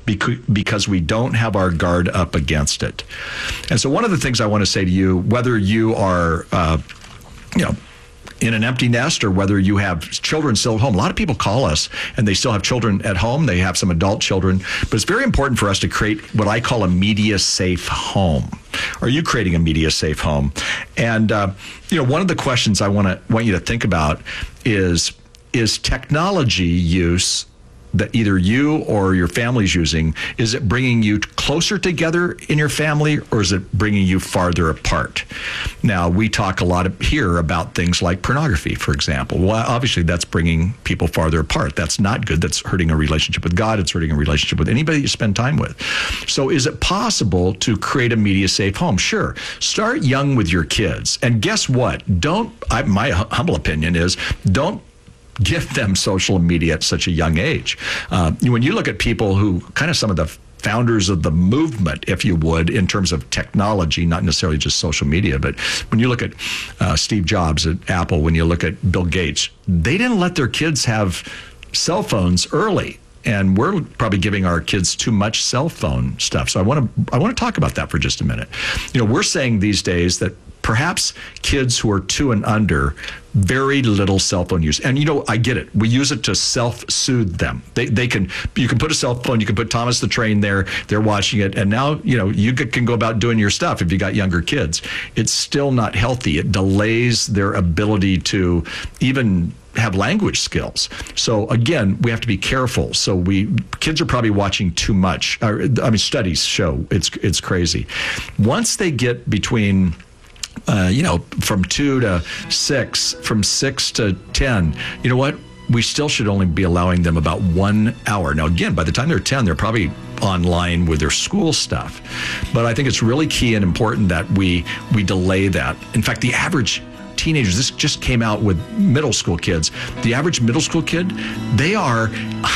because we don't have our guard up against it. And so one of the things I want to say to you, whether you are, in an empty nest or whether you have children still at home. A lot of people call us and they still have children at home. They have some adult children, but it's very important for us to create what I call a media safe home. Are you creating a media safe home? And, one of the questions I want you to think about is technology use that either you or your family's using, is it bringing you closer together in your family or is it bringing you farther apart? Now, we talk a lot here about things like pornography, for example. Well, obviously, that's bringing people farther apart. That's not good. That's hurting a relationship with God. It's hurting a relationship with anybody you spend time with. So is it possible to create a media-safe home? Sure. Start young with your kids. And guess what? My humble opinion is, don't give them social media at such a young age. When you look at people who kind of some of the founders of the movement, if you would, in terms of technology, not necessarily just social media, but when you look at Steve Jobs at Apple, when you look at Bill Gates, they didn't let their kids have cell phones early. And we're probably giving our kids too much cell phone stuff. So I want to talk about that for just a minute. We're saying these days that perhaps kids who are 2 and under, very little cell phone use. And I get it. We use it to self-soothe them. You can put a cell phone, you can put Thomas the Train there, they're watching it, and now, you can go about doing your stuff if you got younger kids. It's still not healthy. It delays their ability to even have language skills. So again, we have to be careful. So kids are probably watching too much. Studies show it's crazy. Once they get between from 2 to 6, from 6 to 10, you know what? We still should only be allowing them about 1 hour. Now, again, by the time they're 10, they're probably online with their school stuff. But I think it's really key and important that we delay that. In fact, the average teenagers, this just came out with middle school kids. The average middle school kid, they are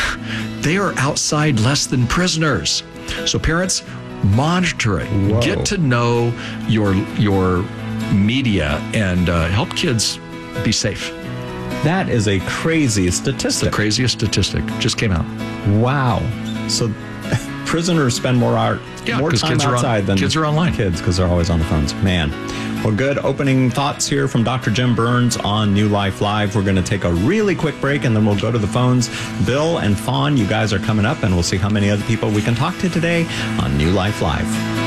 outside less than prisoners. So parents, monitor it. Whoa. Get to know your media and help kids be safe. That is a crazy statistic. The craziest statistic just came out. Wow. So prisoners spend more time outside than kids are online. Kids, because they're always on the phones. Man. Well, good opening thoughts here from Dr. Jim Burns on New Life Live. We're going to take a really quick break, and then we'll go to the phones. Bill and Fawn, you guys are coming up, and we'll see how many other people we can talk to today on New Life Live.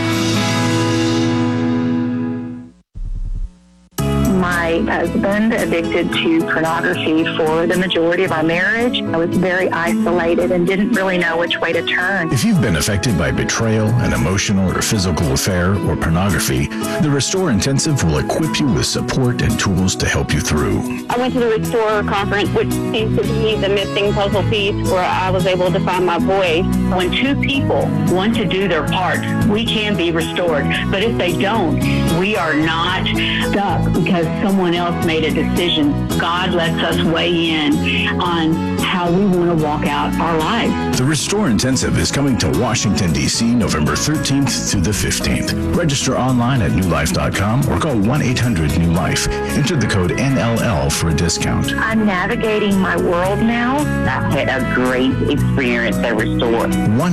My husband addicted to pornography for the majority of our marriage. I was very isolated and didn't really know which way to turn. If you've been affected by betrayal, an emotional or physical affair, or pornography, the Restore Intensive will equip you with support and tools to help you through. I went to the Restore conference, which seems to be the missing puzzle piece where I was able to find my voice. When 2 people want to do their part, we can be restored. But if they don't, we are not stuck because someone else made a decision. God lets us weigh in on how we want to walk out our lives. The Restore Intensive is coming to Washington, D.C. November 13th through the 15th. Register online at newlife.com or call 1-800-NEW-LIFE. Enter the code NLL for a discount. I'm navigating my world now. I've had a great experience at Restore.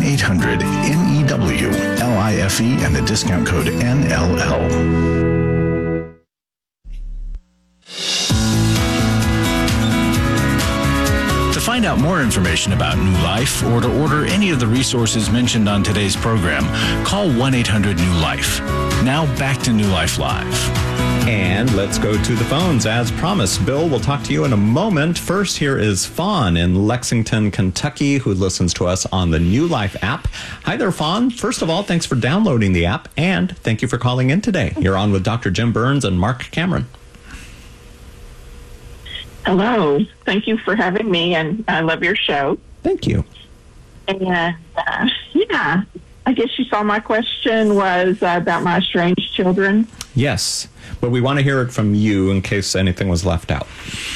1-800-NEW-LIFE and the discount code NLL. To find out more information about New Life or to order any of the resources mentioned on today's program, call 1-800-NEW-LIFE. Now back to New Life Live. And let's go to the phones as promised. Bill, we'll talk to you in a moment. First, here is Fawn in Lexington, Kentucky, who listens to us on the New Life app. Hi there, Fawn. First of all, thanks for downloading the app, and thank you for calling in today. You're on with Dr. Jim Burns and Mark Cameron. Hello. Thank you for having me, and I love your show. Thank you. And, I guess you saw my question was about my estranged children. Yes, but we want to hear it from you in case anything was left out.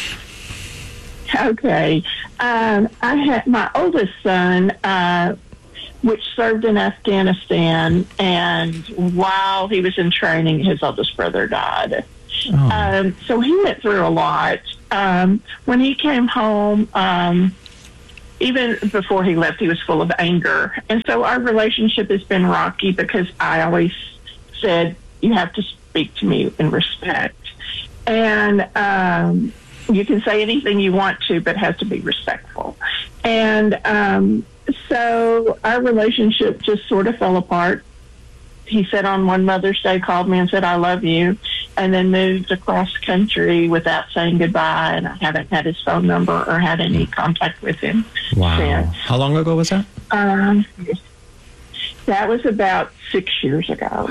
Okay. I had my oldest son, which served in Afghanistan, and while he was in training, his oldest brother died. Oh. So he went through a lot. When he came home, even before he left, he was full of anger. And so our relationship has been rocky because I always said, you have to speak to me in respect. And you can say anything you want to, but it has to be respectful. And so our relationship just sort of fell apart. He said on one Mother's Day, called me and said, I love you, and then moved across country without saying goodbye, and I haven't had his phone number or had any contact with him since. How long ago was that? That was about 6 years ago.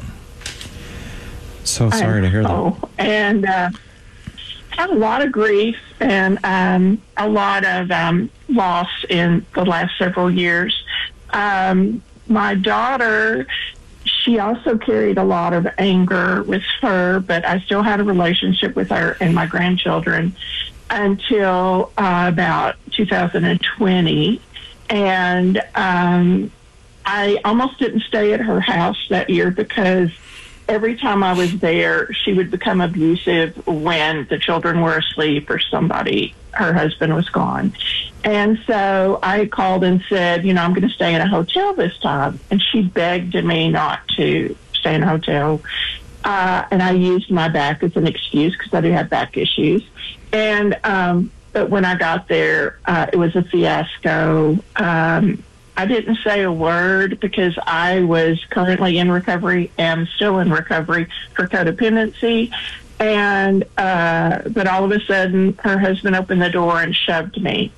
So sorry to hear that. And had a lot of grief and a lot of loss in the last several years. My daughter, she also carried a lot of anger with her, but I still had a relationship with her and my grandchildren until about 2020. And I almost didn't stay at her house that year because every time I was there, she would become abusive when the children were asleep or her husband was gone. And so I called and said, I'm going to stay in a hotel this time. And she begged me not to stay in a hotel. And I used my back as an excuse because I do have back issues. And but when I got there, it was a fiasco. I didn't say a word because I was currently in recovery and still in recovery for codependency. And but all of a sudden, her husband opened the door and shoved me.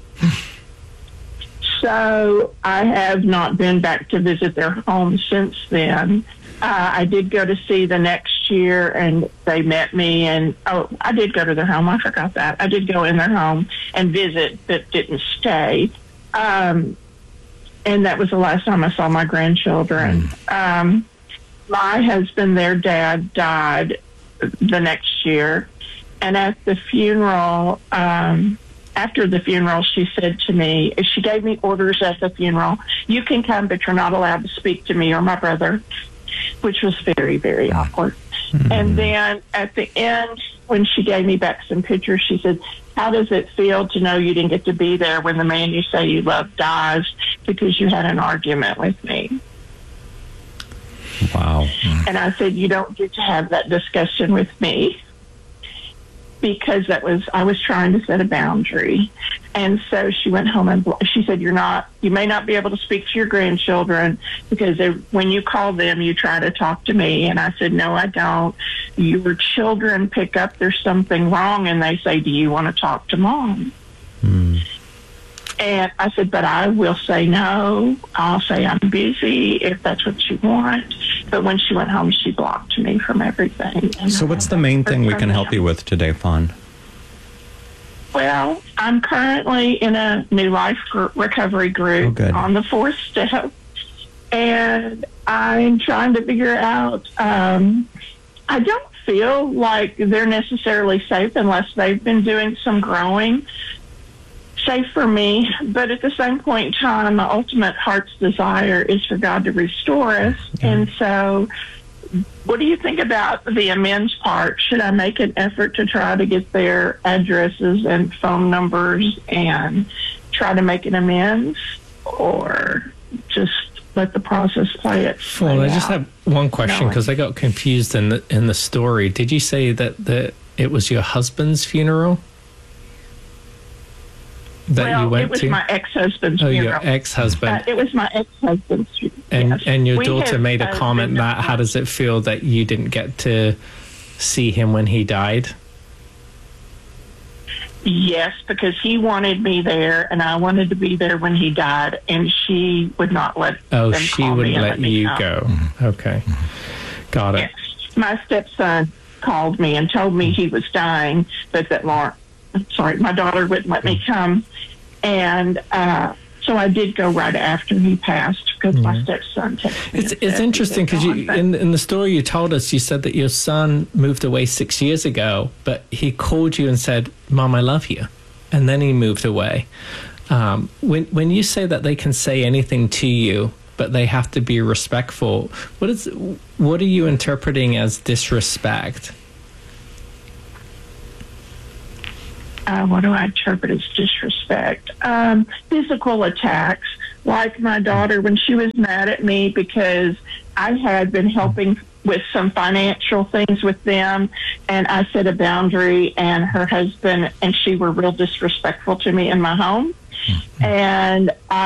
So I have not been back to visit their home since then. I did go to see the next year, and they met me. And I did go to their home. I forgot that. I did go in their home and visit, but didn't stay. And that was the last time I saw my grandchildren. My husband, their dad, died the next year. And at the funeral, after the funeral, she said to me, she gave me orders at the funeral, you can come, but you're not allowed to speak to me or my brother, which was very, very awkward. And then at the end, when she gave me back some pictures, she said, how does it feel to know you didn't get to be there when the man you say you love dies because you had an argument with me? Wow. And I said, you don't get to have that discussion with me, because I was trying to set a boundary. And so she went home and she said, you may not be able to speak to your grandchildren because when you call them, you try to talk to me. And I said, no, I don't. Your children pick up there's something wrong and they say, do you want to talk to mom? And I said, but I will say no. I'll say I'm busy if that's what you want. But when she went home, she blocked me from everything. So what's the main thing we can help you with today, Fawn? Well, I'm currently in a New Life recovery group on the 4th step. And I'm trying to figure out, I don't feel like they're necessarily safe unless they've been doing some growing. Safe for me, but at the same point in time, my ultimate heart's desire is for God to restore us. And so what do you think about the amends part? Should I make an effort to try to get their addresses and phone numbers and try to make an amends, or just let the process play it? Well, I just have one question because I got confused in the story. Did you say that it was your husband's funeral? It was my ex-husband's funeral. Oh, your ex-husband. It was my ex-husband's funeral. And your daughter made a comment that, how does it feel that you didn't get to see him when he died? Yes, because he wanted me there, and I wanted to be there when he died, and she would not let them she call wouldn't me let you go. Okay. Got it. Yes. My stepson called me and told me he was dying, but that my daughter wouldn't let me come. And so I did go right after he passed because my stepson texted me. It's interesting because in the story you told us, you said that your son moved away 6 years ago, but he called you and said, Mom, I love you. And then he moved away. When you say that they can say anything to you, but they have to be respectful, what are you interpreting as disrespect? what do I interpret as disrespect? Physical attacks. Like my daughter, when she was mad at me because I had been helping with some financial things with them, and I set a boundary, and her husband and she were real disrespectful to me in my home. And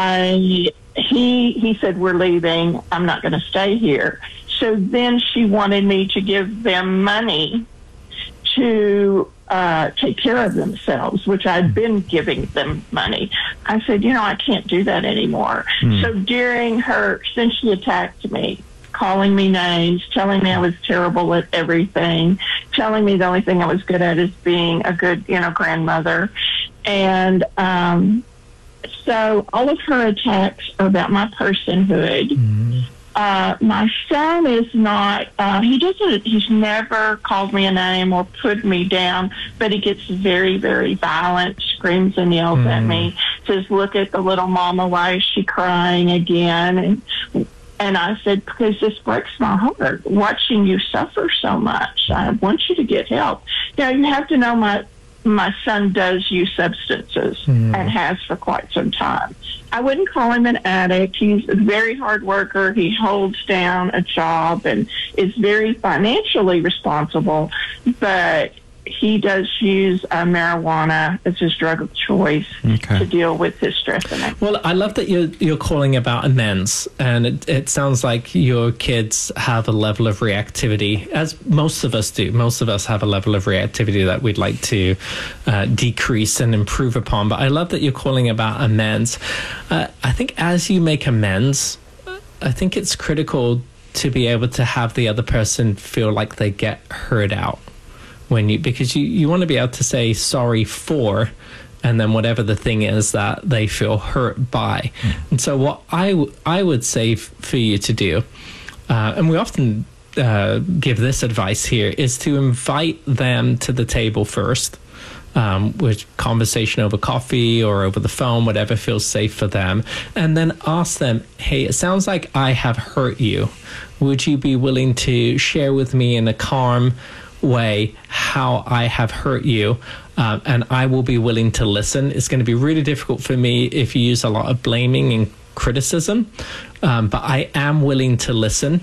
he said, we're leaving. I'm not going to stay here. So then she wanted me to give them money to take care of themselves, which I'd been giving them money. I said, I can't do that anymore. So during her, since she attacked me, calling me names, telling me I was terrible at everything, telling me the only thing I was good at is being a good, grandmother. And so all of her attacks are about my personhood. My son is not, he's never called me a name or put me down, but he gets very, very violent, screams and yells at me, says, look at the little mama, why is she crying again? And I said, because this breaks my heart, watching you suffer so much. I want you to get help. You have to know my son does use substances and has for quite some time. I wouldn't call him an addict. He's a very hard worker. He holds down a job and is very financially responsible, but he does use marijuana as his drug of choice to deal with his stress and anxiety. Well, I love that you're calling about amends, and it sounds like your kids have a level of reactivity, as most of us do. Most of us have a level of reactivity that we'd like to decrease and improve upon. But I love that you're calling about amends. I think as you make amends, I think it's critical to be able to have the other person feel like they get heard out. Because you want to be able to say sorry for, and then whatever the thing is that they feel hurt by. And so what I would say for you to do, and we often give this advice here, is to invite them to the table first, with conversation over coffee or over the phone, whatever feels safe for them, and then ask them, hey, it sounds like I have hurt you. Would you be willing to share with me in a calm way how I have hurt you, and I will be willing to listen. It's going to be really difficult for me if you use a lot of blaming and criticism, but I am willing to listen,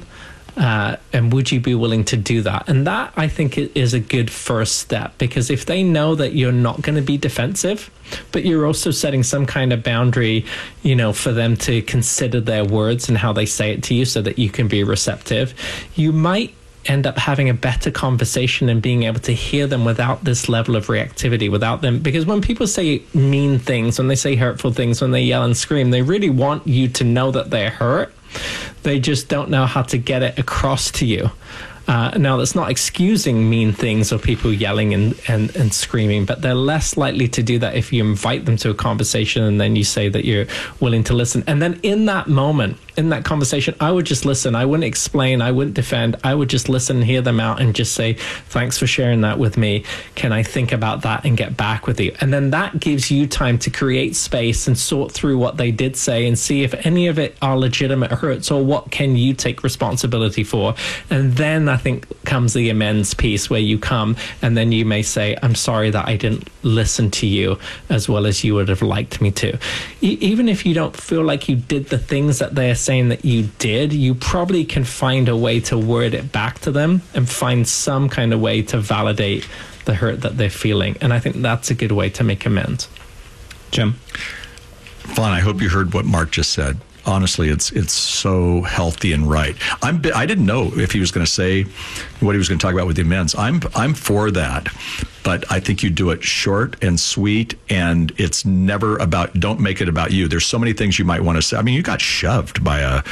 and would you be willing to do that? And that, I think, is a good first step, because if they know that you're not going to be defensive, but you're also setting some kind of boundary, for them to consider their words and how they say it to you so that you can be receptive, you might end up having a better conversation and being able to hear them without this level of reactivity, without them. Because when people say mean things, when they say hurtful things, when they yell and scream, they really want you to know that they're hurt. They just don't know how to get it across to you. Now, that's not excusing mean things or people yelling and screaming, but they're less likely to do that if you invite them to a conversation and then you say that you're willing to listen. And then in that moment, in that conversation, I would just listen. I wouldn't explain. I wouldn't defend. I would just listen, hear them out, and just say, thanks for sharing that with me. Can I think about that and get back with you? And then that gives you time to create space and sort through what they did say and see if any of it are legitimate hurts or what can you take responsibility for. And then I think comes the amends piece, where you come and then you may say, I'm sorry that I didn't listen to you as well as you would have liked me to. Even if you don't feel like you did the things that they're saying that you did, you probably can find a way to word it back to them and find some kind of way to validate the hurt that they're feeling. And I think that's a good way to make amends. Jim? Fawn, I hope you heard what Mark just said. Honestly, it's so healthy and right. I didn't know if he was going to say what he was going to talk about with the amends. I'm for that, but I think you do it short and sweet, and it's never about. Don't make it about you. There's so many things you might want to say. I mean, you got shoved by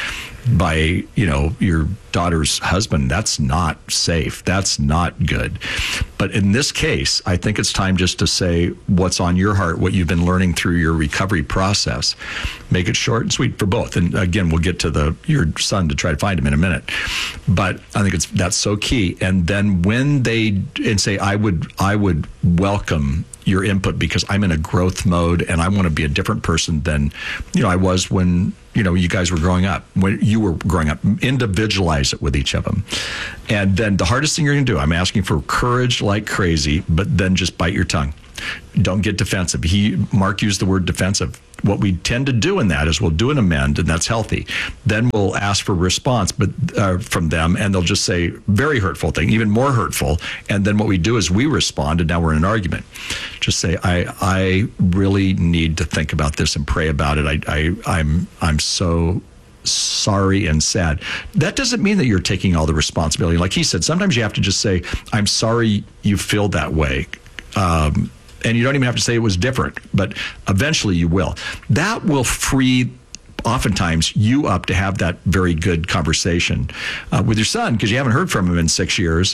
your daughter's husband. That's not safe. That's not good. But in this case, I think it's time just to say what's on your heart, what you've been learning through your recovery process. Make it short and sweet for both. And again, we'll get to your son to try to find him in a minute. But I think that's so key. And then when they say, I would welcome your input because I'm in a growth mode and I want to be a different person than I was when you guys were growing up. When you were growing up, individualize it with each of them. And then the hardest thing you're going to do, I'm asking for courage like crazy, but then just bite your tongue. Don't get defensive. Mark used the word defensive. What we tend to do in that is we'll do an amend, and that's healthy. Then we'll ask for a response, but from them, and they'll just say very hurtful thing, even more hurtful. And then what we do is we respond, and now we're in an argument. Just say, I really need to think about this and pray about it. I'm so sorry and sad. That doesn't mean that you're taking all the responsibility. Like he said, sometimes you have to just say, I'm sorry you feel that way. And you don't even have to say it was different, but eventually you will. That will free, oftentimes, you up to have that very good conversation with your son, because you haven't heard from him in 6 years.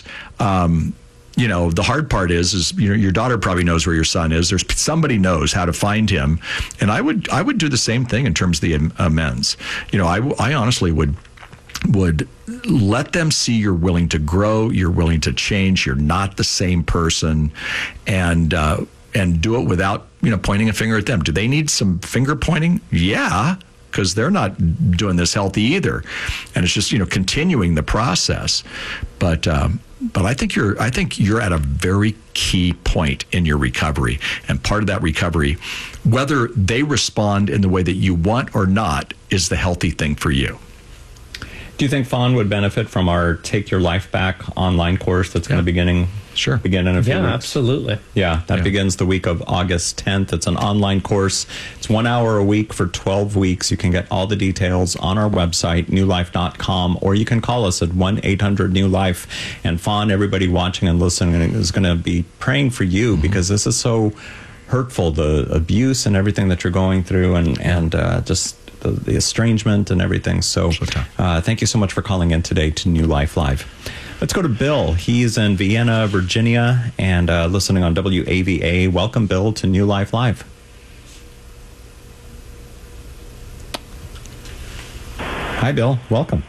The hard part is your daughter probably knows where your son is. There's somebody knows how to find him, and I would do the same thing in terms of the amends. I honestly would let them see you're willing to grow, you're willing to change, you're not the same person, and do it without pointing a finger at them. Do they need some finger pointing? Yeah, because they're not doing this healthy either, and it's just continuing the process. But I think you're at a very key point in your recovery, and part of that recovery, whether they respond in the way that you want or not, is the healthy thing for you. Do you think Fawn would benefit from our Take Your Life Back online course that's going to begin in a few weeks? Yeah, absolutely. Yeah, that begins the week of August 10th. It's an online course. It's 1 hour a week for 12 weeks. You can get all the details on our website, newlife.com, or you can call us at 1-800-NEW-LIFE. And Fawn, everybody watching and listening is going to be praying for you, because this is so hurtful, the abuse and everything that you're going through, and just the estrangement and everything. So thank you so much for calling in today to New Life Live. Let's go to Bill. He's in Vienna, Virginia, and listening on WAVA. Welcome, Bill, to New Life Live. Hi, Bill. Welcome.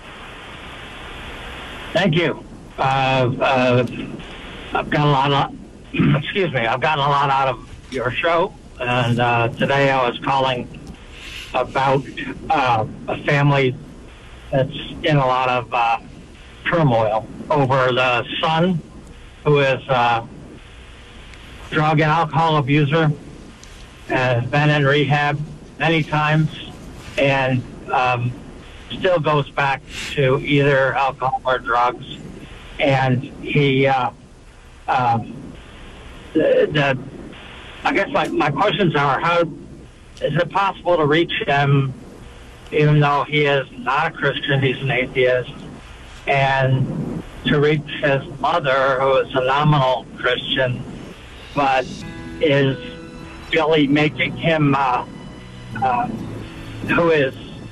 Thank you. I've gotten a lot out of your show, and today I was calling about a family that's in a lot of turmoil over the son, who is a drug and alcohol abuser and has been in rehab many times, and still goes back to either alcohol or drugs. And he, I guess my questions are, how is it possible to reach him, even though he is not a Christian, he's an atheist, and to reach his mother, who is a nominal Christian, but is really making him, who is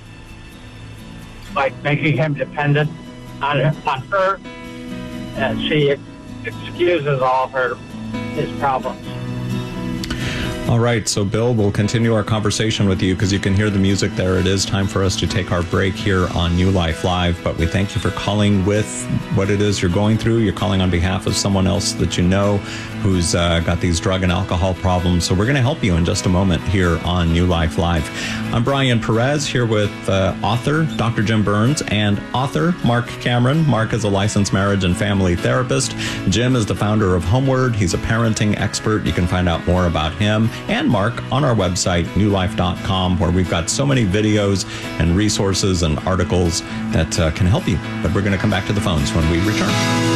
making him dependent on her, and she excuses all of his problems. All right, so Bill, we'll continue our conversation with you because you can hear the music there. It is time for us to take our break here on New Life Live, but we thank you for calling with what it is you're going through. You're calling on behalf of someone else that you know who's got these drug and alcohol problems. So we're going to help you in just a moment here on New Life Live. I'm Brian Perez here with author Dr. Jim Burns and author Mark Cameron. Mark is a licensed marriage and family therapist. Jim is the founder of Homeward. He's a parenting expert. You can find out more about him and Mark on our website, newlife.com, where we've got so many videos and resources and articles that can help you. But we're going to come back to the phones when we return.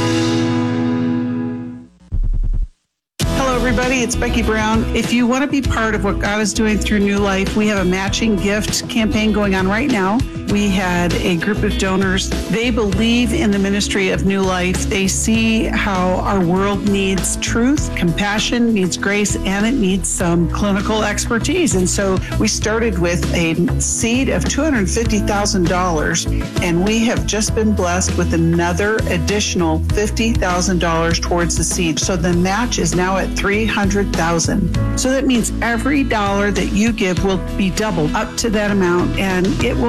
Hello, everybody. It's Becky Brown. If you want to be part of what God is doing through New Life, we have a matching gift campaign going on right now. We had a group of donors. They believe in the ministry of New Life. They see how our world needs truth, compassion, needs grace, and it needs some clinical expertise. And so we started with a seed of $250,000, and we have just been blessed with another additional $50,000 towards the seed. So the match is now at $300,000. So that means every dollar that you give will be doubled up to that amount, and it will make a difference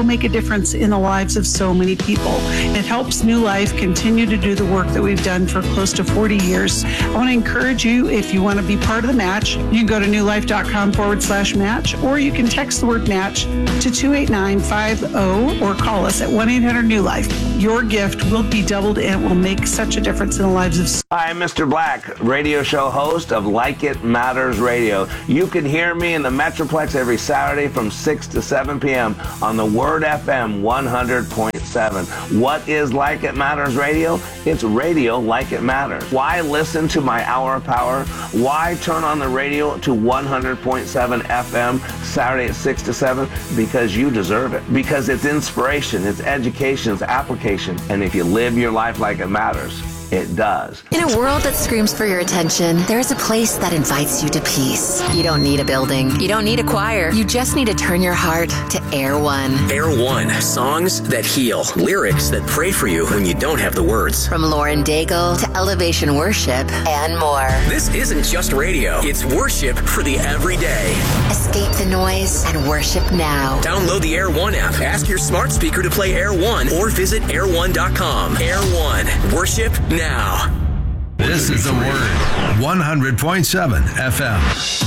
difference in the lives of so many people. It helps New Life continue to do the work that we've done for close to 40 years. I want to encourage you, if you want to be part of the match, you can go to newlife.com/match, or you can text the word match to 28950 or call us at 1-800-NEW-LIFE. Your gift will be doubled and it will make such a difference in the lives of. Hi, I'm Mr. Black, radio show host of Like It Matters Radio. You can hear me in the Metroplex every Saturday from 6 to 7 p.m. on the Word FM 100.7. What is Like It Matters Radio? It's radio like it matters. Why listen to my Hour of Power? Why turn on the radio to 100.7 FM Saturday at 6 to 7? Because you deserve it. Because it's inspiration, it's education, it's application. And if you live your life like it matters, it does. In a world that screams for your attention, there's a place that invites you to peace. You don't need a building. You don't need a choir. You just need to turn your heart to Air One. Air One. Songs that heal. Lyrics that pray for you when you don't have the words. From Lauren Daigle to Elevation Worship and more. This isn't just radio. It's worship for the everyday. Escape the noise and worship now. Download the Air One app. Ask your smart speaker to play Air One or visit air1.com. Air One. Worship now. This is the Word, 100.7 FM.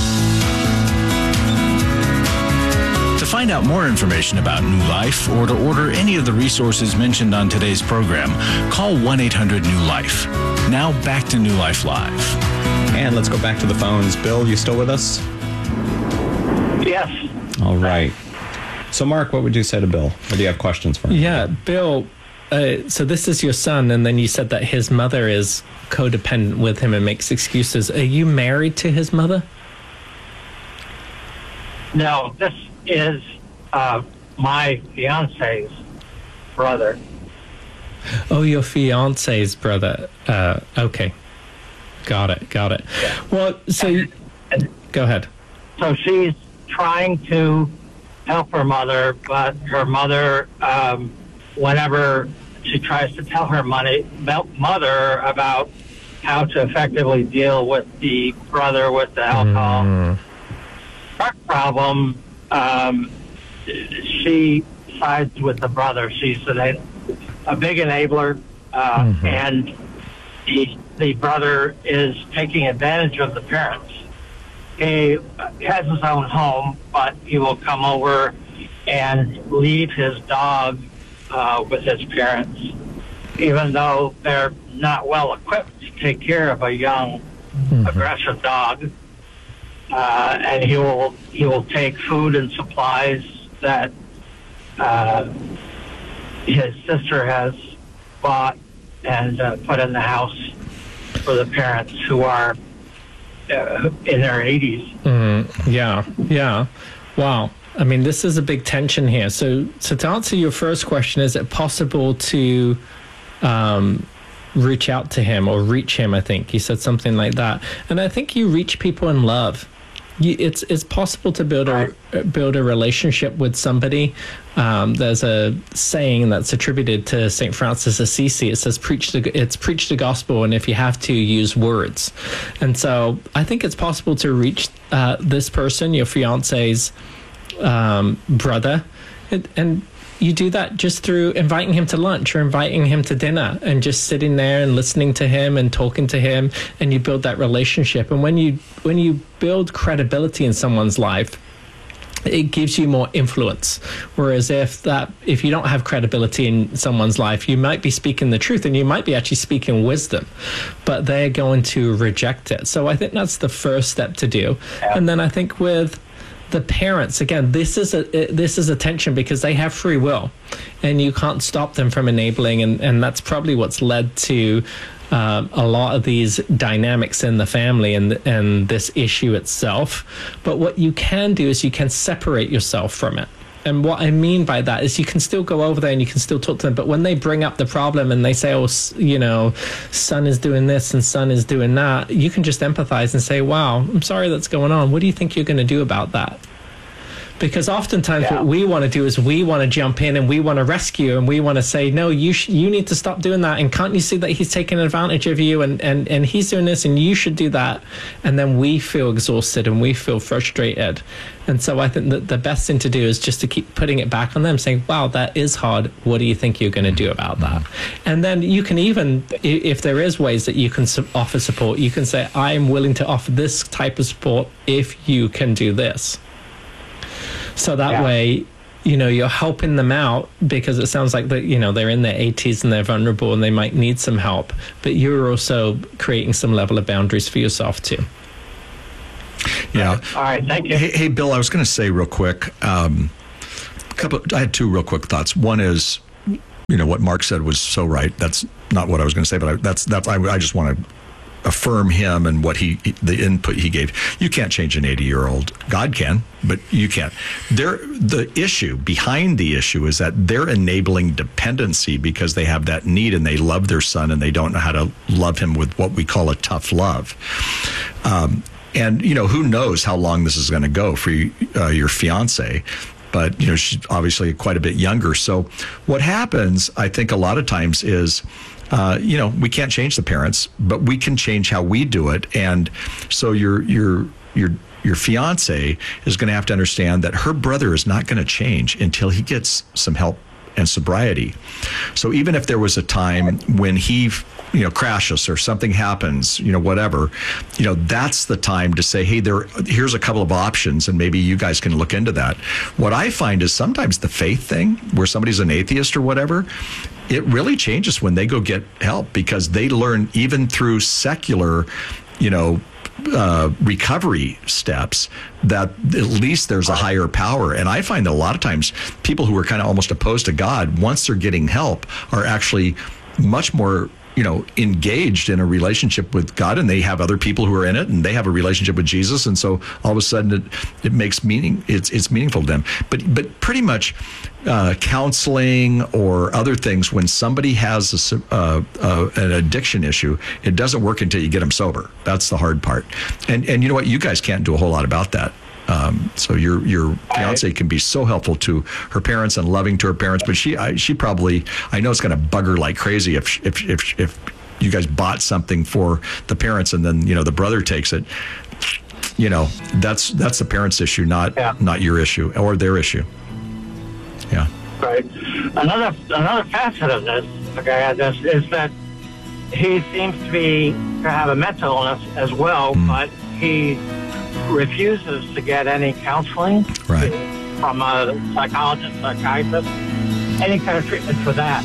To find out more information about New Life or to order any of the resources mentioned on today's program, call 1-800-NEW-LIFE. Now back to New Life Live. And let's go back to the phones. Bill, you still with us? Yes. All right. So, Mark, what would you say to Bill? Or do you have questions for him? Yeah, Bill, so this is your son, and then you said that his mother is codependent with him and makes excuses. Are you married to his mother? No, this is my fiance's brother. Oh, your fiance's brother. Okay. Got it. Yeah. Well, so go ahead. So she's trying to help her mother, but her mother, whenever she tries to tell her mother about how to effectively deal with the brother with the alcohol drug problem, she sides with the brother. She's a big enabler, and the brother is taking advantage of the parents. He has his own home, but he will come over and leave his dog with his parents, even though they're not well equipped to take care of a young, aggressive dog. And he will take food and supplies that his sister has bought and put in the house for the parents who are in their 80s. Yeah. Wow. I mean, this is a big tension here. So to answer your first question, is it possible to reach out to him or reach him? I think you said something like that. And I think you reach people in love. It's possible to build a relationship with somebody. There's a saying that's attributed to St. Francis Assisi. It says, preach the gospel, and if you have to, use words. And so I think it's possible to reach this person, your fiance's brother, and you do that just through inviting him to lunch or inviting him to dinner and just sitting there and listening to him and talking to him, and you build that relationship. And when you build credibility in someone's life, it gives you more influence. Whereas if you don't have credibility in someone's life, you might be speaking the truth and you might be actually speaking wisdom, but they're going to reject it. So I think that's the first step to do. And then I think with the parents, again, this is a tension because they have free will and you can't stop them from enabling, and that's probably what's led to a lot of these dynamics in the family and this issue itself. But what you can do is you can separate yourself from it. And what I mean by that is you can still go over there and you can still talk to them, but when they bring up the problem and they say, oh, son is doing this and son is doing that, you can just empathize and say, wow, I'm sorry that's going on. What do you think you're going to do about that? Because oftentimes what we want to do is we want to jump in and we want to rescue and we want to say, no, you need to stop doing that. And can't you see that he's taking advantage of you and he's doing this and you should do that. And then we feel exhausted and we feel frustrated. And so I think that the best thing to do is just to keep putting it back on them, saying, wow, that is hard. What do you think you're going to do about that? And then you can even, if there is ways that you can offer support, you can say, I am willing to offer this type of support if you can do this. So that way, you're helping them out, because it sounds like that, they're in their 80s and they're vulnerable and they might need some help, but you're also creating some level of boundaries for yourself too. Yeah. All right. Thank you. Hey, Bill, I was going to say real quick, I had two real quick thoughts. One is, what Mark said was so right. That's not what I was going to say, but I just want to affirm him and what the input he gave. You can't change an 80-year-old. God can, but you can't. The issue behind the issue is that they're enabling dependency because they have that need and they love their son and they don't know how to love him with what we call a tough love. And who knows how long this is going to go for your fiance. But, she's obviously quite a bit younger. So what happens, I think, a lot of times is, we can't change the parents, but we can change how we do it. And so your fiance is going to have to understand that her brother is not going to change until he gets some help and sobriety. So even if there was a time when he crashes or something happens, whatever, that's the time to say, hey, here's a couple of options and maybe you guys can look into that. What I find is sometimes the faith thing, where somebody's an atheist or whatever, it really changes when they go get help, because they learn even through secular, recovery steps that at least there's a higher power. And I find that a lot of times people who are kind of almost opposed to God, once they're getting help, are actually much more engaged in a relationship with God, and they have other people who are in it and they have a relationship with Jesus. And so all of a sudden it makes meaning. It's meaningful to them. But pretty much counseling or other things, when somebody has an addiction issue, it doesn't work until you get them sober. That's the hard part. And you know what? You guys can't do a whole lot about that. So your fiance can be so helpful to her parents and loving to her parents, but she probably, I know it's going to bug her like crazy if you guys bought something for the parents and then the brother takes it. That's the parents' issue, not your issue or their issue. Yeah. Right. Another facet of this, is that he seems to have a mental illness as well, but he refuses to get any counseling from a psychologist, psychiatrist, any kind of treatment for that.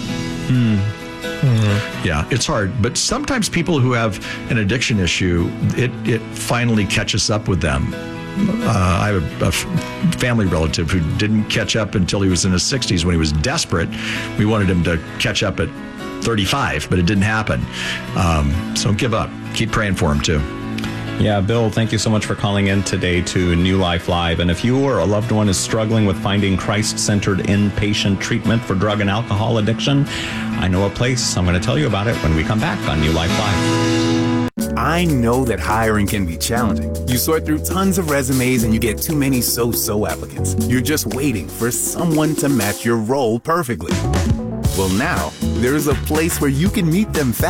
Yeah, it's hard. But sometimes people who have an addiction issue, it finally catches up with them. I have a family relative who didn't catch up until he was in his 60s when he was desperate. We wanted him to catch up at 35, but it didn't happen. So don't give up. Keep praying for him, too. Yeah, Bill, thank you so much for calling in today to New Life Live. And if you or a loved one is struggling with finding Christ-centered inpatient treatment for drug and alcohol addiction, I know a place. I'm going to tell you about it when we come back on New Life Live. I know that hiring can be challenging. You sort through tons of resumes and you get too many so-so applicants. You're just waiting for someone to match your role perfectly. Well, now, there's a place where you can meet them fast.